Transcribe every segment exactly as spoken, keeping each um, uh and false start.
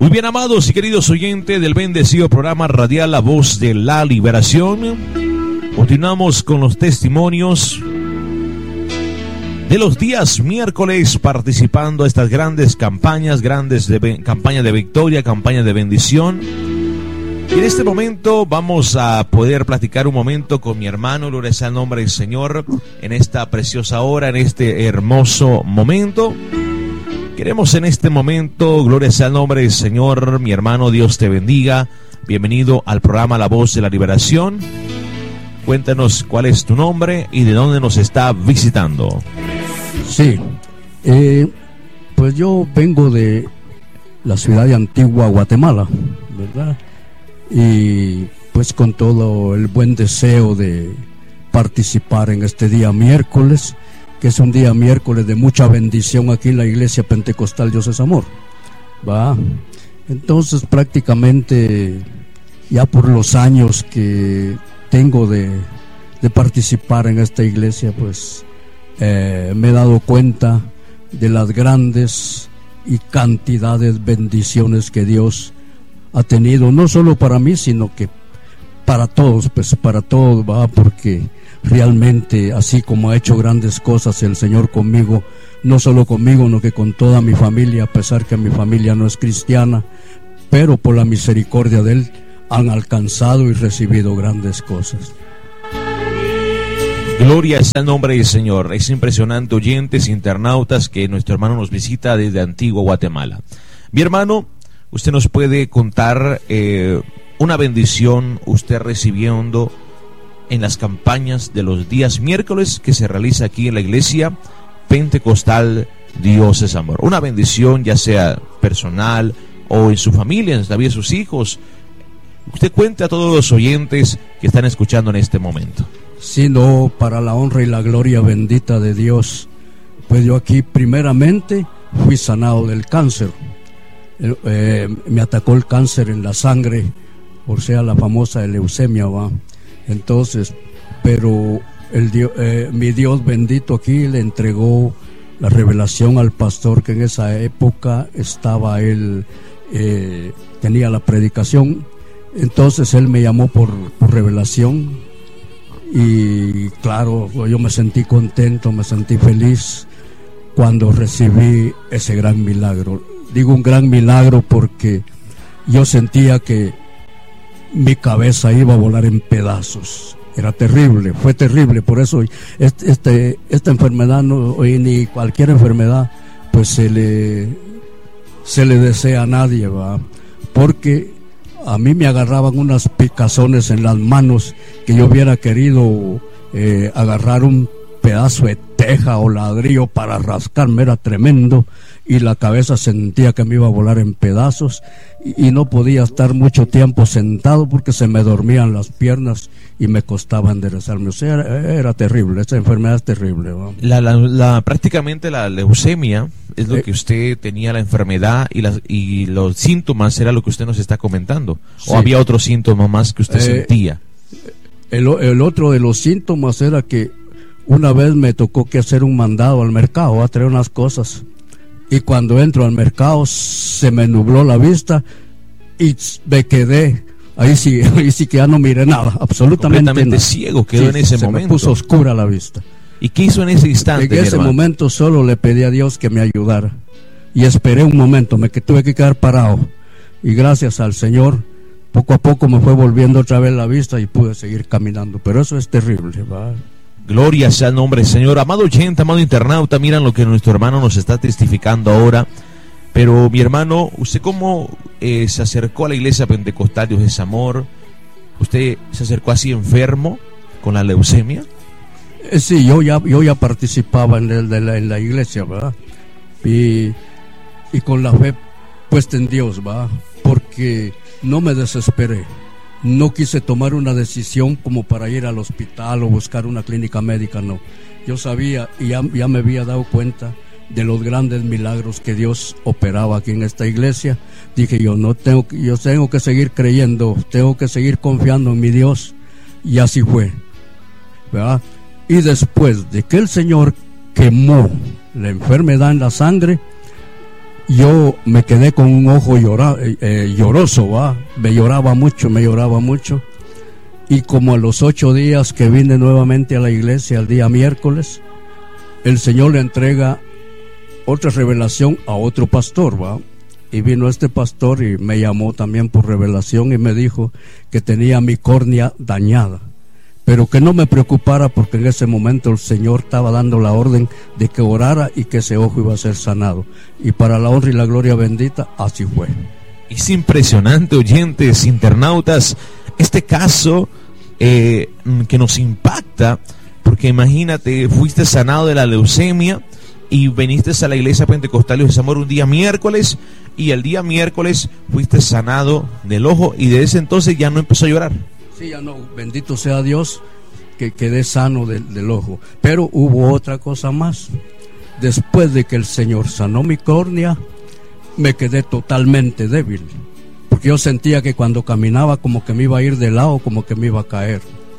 Muy bien, amados y queridos oyentes del bendecido programa radial La Voz de la Liberación. Continuamos con los testimonios de los días miércoles, participando a estas grandes campañas, grandes de, campañas de victoria, campañas de bendición. Y en este momento vamos a poder platicar un momento con mi hermano, gloria sea el nombre del Señor, en esta preciosa hora, en este hermoso momento. Queremos en este momento, gloria sea el nombre del Señor, mi hermano, Dios te bendiga. Bienvenido al programa La Voz de la Liberación. Cuéntanos cuál es tu nombre y de dónde nos está visitando. Sí, eh, pues yo vengo de la ciudad de Antigua, Guatemala, ¿verdad? Y pues con todo el buen deseo de participar en este día miércoles, que es un día miércoles de mucha bendición aquí en la Iglesia Pentecostal Dios es Amor, ¿va? Entonces prácticamente ya por los años que tengo de, de participar en esta iglesia, pues eh, me he dado cuenta de las grandes y cantidades bendiciones que Dios ha tenido, no solo para mí, sino que para todos, pues para todos, va, porque realmente así como ha hecho grandes cosas el Señor conmigo, no solo conmigo, sino que con toda mi familia, a pesar que mi familia no es cristiana, pero por la misericordia de Él han alcanzado y recibido grandes cosas. Gloria es el nombre del Señor. Es impresionante, oyentes, internautas, que nuestro hermano nos visita desde Antigua, Guatemala. Mi hermano, usted nos puede contar eh, una bendición usted recibiendo en las campañas de los días miércoles que se realiza aquí en la Iglesia Pentecostal Dios es Amor. Una bendición ya sea personal o en su familia, en la vida de sus hijos. Usted cuente a todos los oyentes que están escuchando en este momento. Sino para la honra y la gloria bendita de Dios, pues yo aquí primeramente fui sanado del cáncer. Eh, eh, me atacó el cáncer en la sangre, o sea, la famosa leucemia, va. Entonces, pero el Dios, eh, mi Dios bendito aquí le entregó la revelación al pastor que en esa época estaba él, eh, tenía la predicación. Entonces él me llamó por, por revelación y claro, yo me sentí contento, me sentí feliz cuando recibí ese gran milagro. Digo un gran milagro porque yo sentía que mi cabeza iba a volar en pedazos. Era terrible, fue terrible. Por eso este, este, esta enfermedad, no, ni cualquier enfermedad, pues se le, se le desea a nadie, ¿va? Porque a mí me agarraban unas picazones en las manos que yo hubiera querido eh, agarrar un pedazo de teja o ladrillo para rascarme, era tremendo, y la cabeza sentía que me iba a volar en pedazos y, y no podía estar mucho tiempo sentado porque se me dormían las piernas y me costaba enderezarme. O sea, era, era terrible, esta enfermedad es terrible, ¿no? La, la, la, prácticamente la leucemia es lo eh, que usted tenía, la enfermedad, y, las, y los síntomas era lo que usted nos está comentando. ¿O sí, había otros síntomas más que usted eh, sentía? El, el otro de los síntomas era que una vez me tocó que hacer un mandado al mercado, a traer unas cosas, y cuando entro al mercado se me nubló la vista y me quedé, ahí sí, ahí sí que ya no miré nada, absolutamente completamente nada. Ciego quedó, sí, en ese se momento. Me puso oscura la vista. ¿Y qué hizo en ese instante? En ese momento solo le pedí a Dios que me ayudara y esperé un momento, me que tuve que quedar parado y gracias al Señor poco a poco me fue volviendo otra vez la vista y pude seguir caminando, pero eso es terrible, ¿va? Gloria sea el nombre del Señor. Amado oyente, amado internauta, miran lo que nuestro hermano nos está testificando ahora. Pero mi hermano, ¿usted cómo eh, se acercó a la iglesia pentecostal Dios es Amor? ¿Usted se acercó así enfermo con la leucemia? Eh, sí, yo ya, yo ya participaba en, el, de la, en la iglesia, ¿verdad? Y, y con la fe puesta en Dios, ¿verdad? Porque no me desesperé. No quise tomar una decisión como para ir al hospital o buscar una clínica médica, no. Yo sabía y ya, ya me había dado cuenta de los grandes milagros que Dios operaba aquí en esta iglesia. Dije yo, no tengo, yo tengo que seguir creyendo, tengo que seguir confiando en mi Dios. Y así fue, ¿verdad? Y después de que el Señor quemó la enfermedad en la sangre, yo me quedé con un ojo llora, eh, lloroso, ¿va? Me lloraba mucho, me lloraba mucho. Y como a los ocho días que vine nuevamente a la iglesia, el día miércoles, el Señor le entrega otra revelación a otro pastor, ¿va? Y vino este pastor y me llamó también por revelación y me dijo que tenía mi córnea dañada, pero que no me preocupara porque en ese momento el Señor estaba dando la orden de que orara y que ese ojo iba a ser sanado. Y para la honra y la gloria bendita, así fue. Es impresionante, oyentes, internautas, este caso eh, que nos impacta, porque imagínate, fuiste sanado de la leucemia y viniste a la iglesia pentecostal de Zamora un día miércoles, y el día miércoles fuiste sanado del ojo, y desde ese entonces ya no empezó a llorar. Sí, ya no, bendito sea Dios, que quedé sano del, del ojo. Pero hubo otra cosa más. Después de que el Señor sanó mi córnea, me quedé totalmente débil, porque yo sentía que cuando caminaba como que me iba a ir de lado, como que me iba a caer.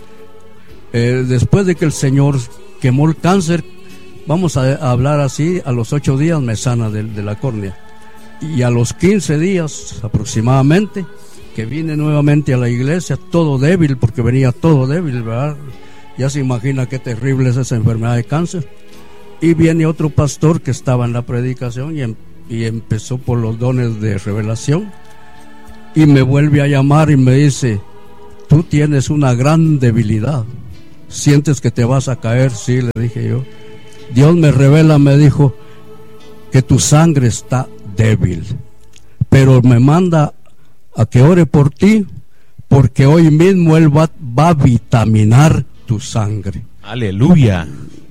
Eh, después de que el Señor quemó el cáncer, vamos a, a hablar así, a los ocho días me sana de, de la córnea. Y a los quince días aproximadamente, que vine nuevamente a la iglesia, todo débil, porque venía todo débil, ¿verdad? Ya se imagina qué terrible es esa enfermedad de cáncer. Y viene otro pastor que estaba en la predicación y, em, y empezó por los dones de revelación, y me vuelve a llamar y me dice: tú tienes una gran debilidad, ¿sientes que te vas a caer? Sí, le dije yo. Dios me revela, me dijo, que tu sangre está débil, pero me manda a que ore por ti, porque hoy mismo Él va, va a vitaminar tu sangre. Aleluya.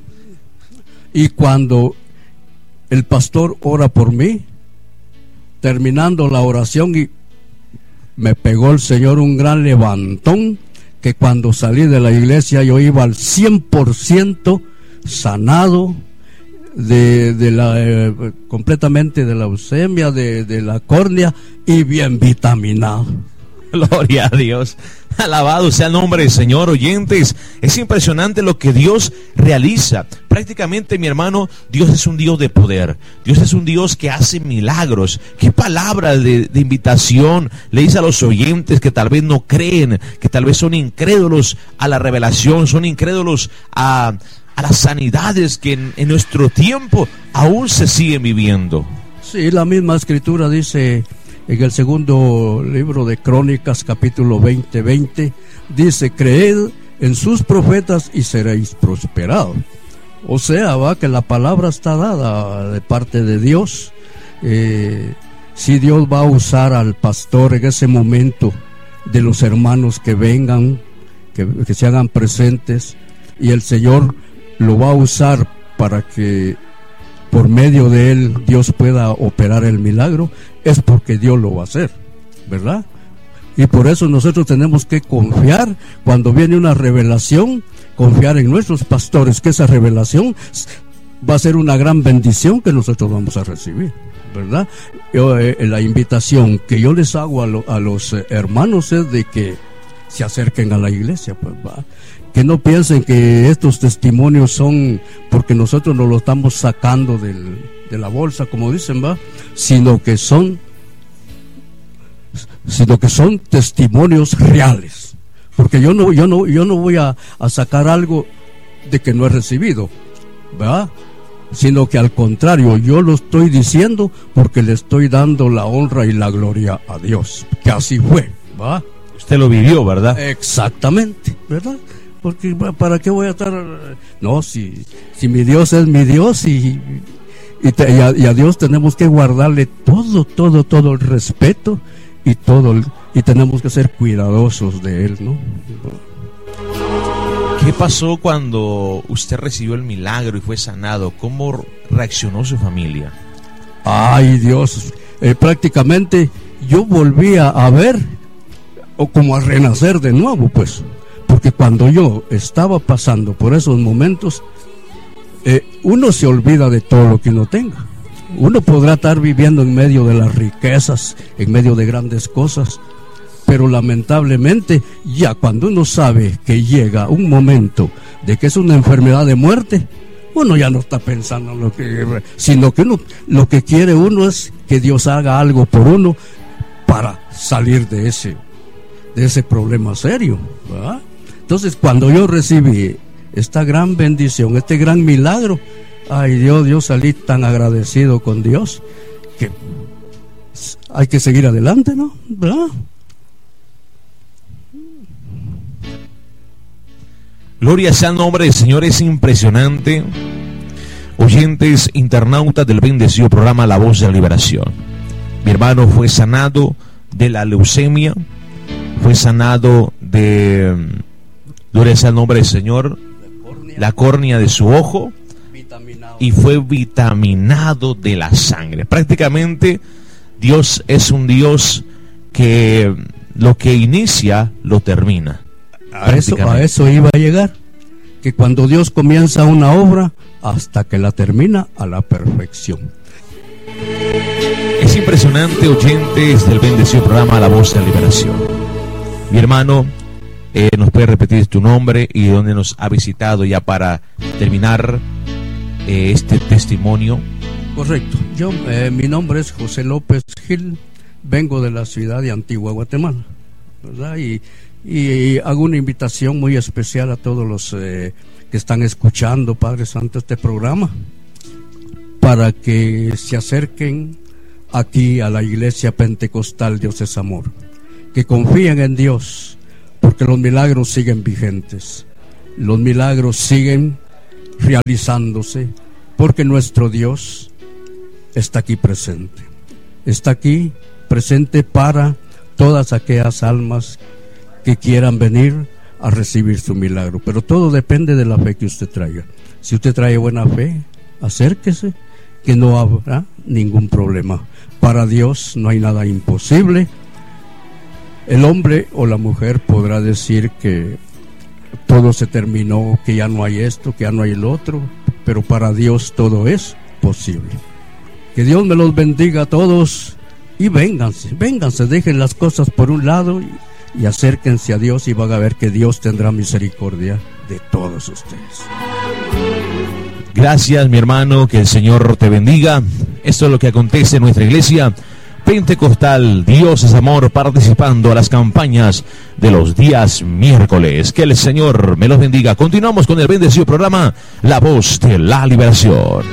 Y cuando el pastor ora por mí, terminando la oración, y me pegó el Señor un gran levantón, que cuando salí de la iglesia yo iba al cien por ciento sanado de, de la eh, completamente de la leucemia, de, de la córnea, y bien vitaminado. Gloria a Dios. Alabado sea el nombre del Señor, oyentes. Es impresionante lo que Dios realiza. Prácticamente, mi hermano, Dios es un Dios de poder. Dios es un Dios que hace milagros. Qué palabra de, de invitación le dice a los oyentes que tal vez no creen, que tal vez son incrédulos a la revelación, son incrédulos a, a las sanidades que en, en nuestro tiempo aún se siguen viviendo. Sí, la misma escritura dice en el segundo libro de Crónicas, capítulo veinte, veinte, dice: creed en sus profetas y seréis prosperados. O sea, va que la palabra está dada de parte de Dios. Eh, si Dios va a usar al pastor en ese momento, de los hermanos que vengan, que, que se hagan presentes, y el Señor lo va a usar para que por medio de él Dios pueda operar el milagro, es porque Dios lo va a hacer, ¿verdad? Y por eso nosotros tenemos que confiar cuando viene una revelación, confiar en nuestros pastores, que esa revelación va a ser una gran bendición que nosotros vamos a recibir, ¿verdad? Yo, eh, la invitación que yo les hago a, lo, a los eh, hermanos es de que se acerquen a la iglesia, pues va. Que no piensen que estos testimonios son porque nosotros nos lo estamos sacando del, de la bolsa, como dicen, va, sino que son sino que son testimonios reales, porque yo no yo no yo no voy a, a sacar algo de que no he recibido, ¿verdad? Sino que al contrario, yo lo estoy diciendo porque le estoy dando la honra y la gloria a Dios, que así fue, ¿va? Usted lo vivió, ¿verdad? Exactamente, ¿verdad? Porque ¿para qué voy a estar? No, si, si mi Dios es mi Dios, y, y, te, y, a, y a Dios tenemos que guardarle todo, todo, todo el respeto y todo, y tenemos que ser cuidadosos de él, ¿no? ¿Qué pasó cuando usted recibió el milagro y fue sanado? ¿Cómo reaccionó su familia? Ay, Dios, eh, prácticamente yo volvía a ver, o como a renacer de nuevo, pues. Porque cuando yo estaba pasando por esos momentos, eh, uno se olvida de todo lo que uno tenga. Uno podrá estar viviendo en medio de las riquezas, en medio de grandes cosas, pero lamentablemente ya cuando uno sabe que llega un momento de que es una enfermedad de muerte, uno ya no está pensando en lo que, sino que uno, lo que quiere uno es que Dios haga algo por uno para salir de ese, de ese problema serio, ¿verdad? Entonces, cuando yo recibí esta gran bendición, este gran milagro, ay Dios, yo salí tan agradecido con Dios que hay que seguir adelante, ¿no? ¿Verdad? Gloria sea el nombre del Señor, es impresionante. Oyentes, internautas del bendecido programa La Voz de la Liberación. Mi hermano fue sanado de la leucemia, fue sanado de, gloria sea el nombre del Señor, la córnea de su ojo, y fue vitaminado de la sangre. Prácticamente Dios es un Dios que lo que inicia lo termina. A eso, a eso iba a llegar, que cuando Dios comienza una obra, hasta que la termina a la perfección. Es impresionante, oyentes del bendecido programa La Voz de la Liberación. Mi hermano, eh, ¿nos puede repetir tu nombre y dónde nos ha visitado ya para terminar eh, este testimonio? Correcto, yo, eh, mi nombre es José López Gil, vengo de la ciudad de Antigua, Guatemala, ¿verdad? Y Y hago una invitación muy especial a todos los eh, que están escuchando, Padre Santo, este programa, para que se acerquen aquí a la iglesia pentecostal Dios es Amor, que confíen en Dios, porque los milagros siguen vigentes, los milagros siguen realizándose, porque nuestro Dios está aquí presente, está aquí presente para todas aquellas almas que quieran venir a recibir su milagro. Pero todo depende de la fe que usted traiga. Si usted trae buena fe, acérquese, que no habrá ningún problema. Para Dios no hay nada imposible. El hombre o la mujer podrá decir que todo se terminó, que ya no hay esto, que ya no hay el otro, pero para Dios todo es posible. Que Dios me los bendiga a todos y vénganse, vénganse, dejen las cosas por un lado y y acérquense a Dios y van a ver que Dios tendrá misericordia de todos ustedes. Gracias, mi hermano, que el Señor te bendiga. Esto es lo que acontece en nuestra iglesia pentecostal Dios es Amor, participando a las campañas de los días miércoles. Que el Señor me los bendiga. Continuamos con el bendecido programa La Voz de la Liberación.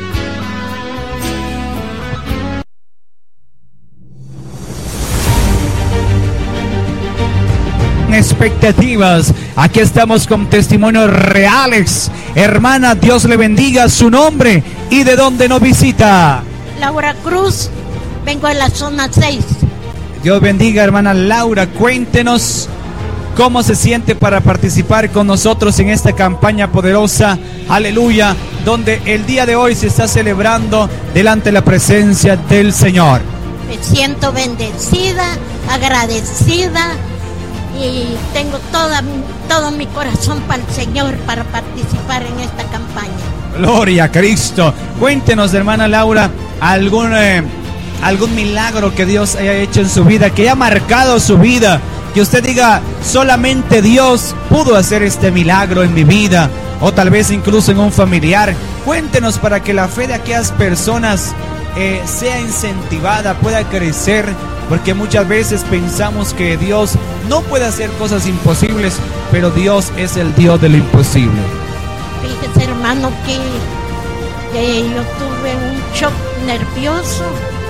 Expectativas, aquí estamos con testimonios reales. Hermana, Dios le bendiga, su nombre y de dónde nos visita. Laura Cruz, vengo de la zona seis. Dios bendiga, hermana Laura, cuéntenos cómo se siente para participar con nosotros en esta campaña poderosa, aleluya, donde el día de hoy se está celebrando delante de la presencia del Señor. Me siento bendecida, agradecida, y tengo toda, todo mi corazón para el Señor para participar en esta campaña. Gloria a Cristo. Cuéntenos, hermana Laura, algún, eh, algún milagro que Dios haya hecho en su vida, que haya marcado su vida, que usted diga, solamente Dios pudo hacer este milagro en mi vida, o tal vez incluso en un familiar. Cuéntenos para que la fe de aquellas personas eh, sea incentivada, pueda crecer, porque muchas veces pensamos que Dios no puede hacer cosas imposibles, pero Dios es el Dios de lo imposible. Fíjese, hermano, que, que yo tuve un shock nervioso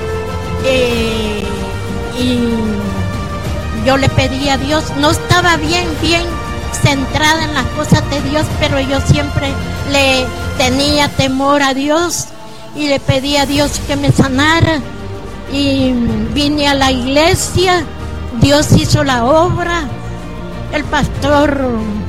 eh, y yo le pedí a Dios, no estaba bien, bien centrada en las cosas de Dios, pero yo siempre le tenía temor a Dios y le pedí a Dios que me sanara. Y vine a la iglesia, Dios hizo la obra, el pastor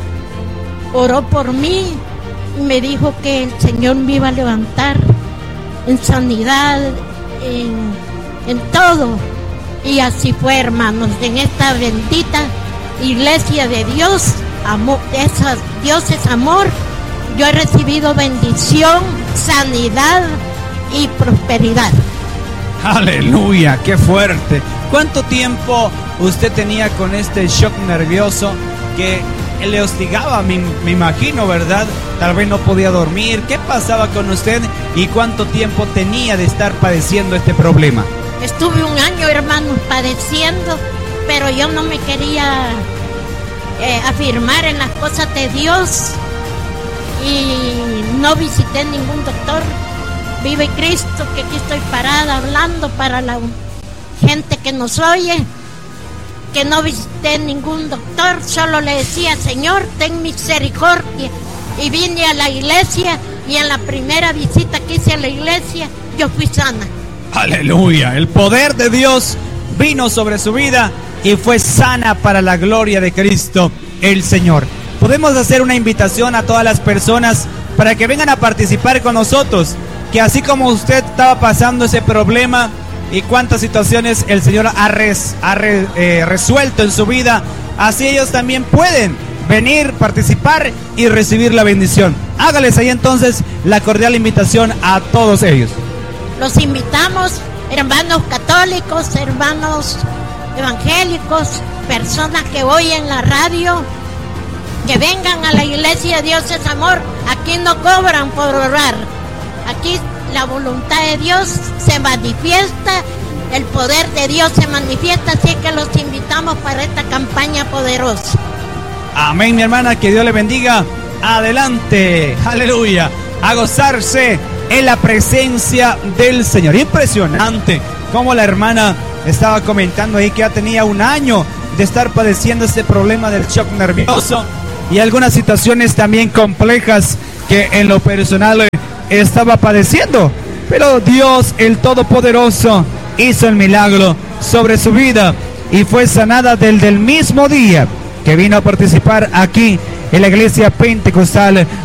oró por mí y me dijo que el Señor me iba a levantar en sanidad, en, en todo. Y así fue, hermanos, en esta bendita iglesia de Dios, amor, esas, Dios es amor, yo he recibido bendición, sanidad y prosperidad. Aleluya, qué fuerte. ¿Cuánto tiempo usted tenía con este shock nervioso que le hostigaba, me, me imagino, ¿verdad? Tal vez no podía dormir. ¿Qué pasaba con usted y cuánto tiempo tenía de estar padeciendo este problema? Estuve un año, hermanos, padeciendo, pero yo no me quería eh, afirmar en las cosas de Dios y no visité ningún doctor. Vive Cristo, que aquí estoy parada hablando para la gente que nos oye, que no visité ningún doctor, solo le decía, Señor, ten misericordia. Y vine a la iglesia y en la primera visita que hice a la iglesia, yo fui sana. Aleluya, el poder de Dios vino sobre su vida y fue sana para la gloria de Cristo el Señor. Podemos hacer una invitación a todas las personas para que vengan a participar con nosotros, que así como usted estaba pasando ese problema y cuántas situaciones el Señor ha, res, ha re, eh, resuelto en su vida, así ellos también pueden venir, participar y recibir la bendición. Hágales ahí entonces la cordial invitación a todos ellos. Los invitamos, hermanos católicos, hermanos evangélicos, personas que oyen la radio, que vengan a la iglesia. Dios es amor. Aquí no cobran por orar. Aquí la voluntad de Dios se manifiesta, el poder de Dios se manifiesta, así que los invitamos para esta campaña poderosa. Amén, mi hermana, que Dios le bendiga. Adelante, aleluya, a gozarse en la presencia del Señor. Impresionante como la hermana estaba comentando ahí que ya tenía un año de estar padeciendo este problema del shock nervioso y algunas situaciones también complejas que en lo personal estaba padeciendo, pero Dios el Todopoderoso hizo el milagro sobre su vida y fue sanada desde el mismo día que vino a participar aquí en la iglesia pentecostal